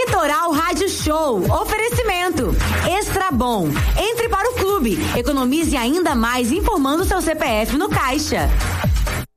Litoral Rádio Show. Oferecimento Extra Bom. Entre para o clube. Economize ainda mais informando seu CPF no Caixa.